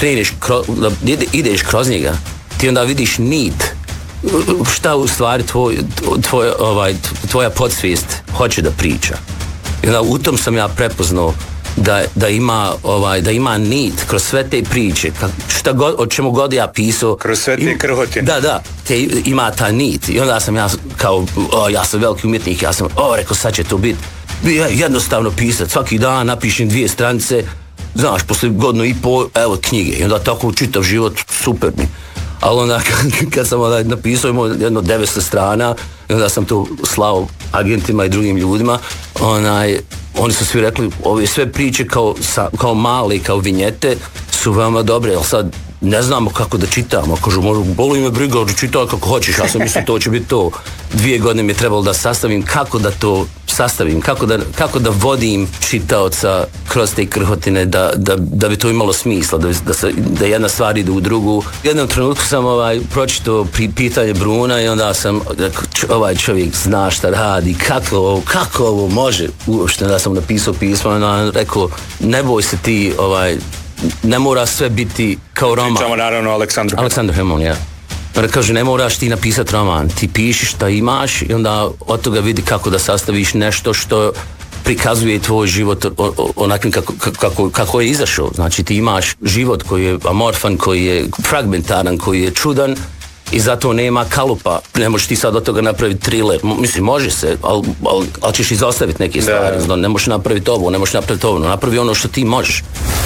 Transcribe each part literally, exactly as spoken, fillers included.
kreneš, kro, da ideš kroz njega, ti onda vidiš nit, šta u stvari tvoj, tvoj, ovaj, tvoja podsvijest hoće da priča. I onda u tom sam ja prepoznao da, da, ima, ovaj, da ima nit kroz sve te priče, šta god, o čemu god ja pisao. Kroz sve te krhotine. Da, da, te, ima ta nit. I onda sam ja kao, o, ja sam veliki umjetnik, ja sam, o, rekao, sad će to biti jednostavno pisat, svaki dan napišem dvije stranice, znaš, posle godinu i pol, evo knjige, i onda tako čitav život, super mi. Ali onda kad, kad sam onda napisao imao jedno devetsto strana, i onda sam to slao agentima i drugim ljudima, onaj, oni su svi rekli, ove sve priče kao, sa, kao male, kao vinjete, su veoma dobre, ali sad ne znamo kako da čitamo, kažu, možu, boli me briga, čitaj kako hoćeš, ja sam mislio to će biti to. Dvije godine mi je trebalo da sastavim kako da to sastavim, kako da, kako da vodim čitaoca kroz te krhotine, da, da, da bi to imalo smisla, da, da, se, da jedna stvar ide u drugu. U jednom trenutku sam ovaj, pročitao pitanje Bruna i onda sam, ovaj čovjek zna šta radi, kako ovo, kako ovo može uopšte, da sam napisao pismo, onda rekao, ne boj se ti, ovaj, ne mora sve biti kao roman. Pričamo naravno o Aleksandru Aleksandru Hemon, ja. Onda kaže, ne moraš ti napisati roman, ti piši šta imaš i onda od toga vidi kako da sastaviš nešto što prikazuje tvoj život onakvim kako, kako, kako je izašao. Znači ti imaš život koji je amorfan, koji je fragmentaran, koji je čudan i zato nema kalupa. Ne možeš ti sad od toga napraviti thriller. Mislim, može se, ali al, al ćeš izostaviti neke stvari. Da. Ne možeš napraviti ovo, ne možeš napraviti ovo. Napravi ono što ti možeš.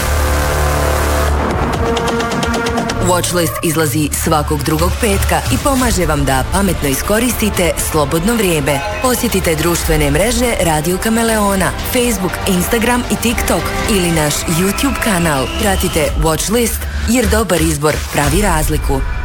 Watchlist izlazi svakog drugog petka i pomaže vam da pametno iskoristite slobodno vrijeme. Posjetite društvene mreže Radio Kameleona, Facebook, Instagram i TikTok ili naš YouTube kanal. Pratite Watchlist jer dobar izbor pravi razliku.